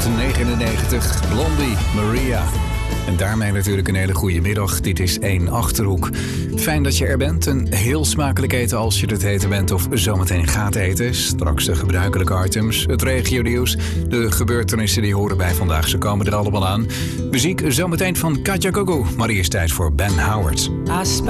1999, Blondie, Maria. En daarmee natuurlijk een hele goede middag. Dit is 1 Achterhoek. Fijn dat je er bent. Een heel smakelijk eten als je het eten bent of zometeen gaat eten. Straks de gebruikelijke items, het regionieuws, de gebeurtenissen die horen bij vandaag. Ze komen er allemaal aan. Muziek zometeen van Katja Kogo. Maar eerst tijd voor Ben Howard.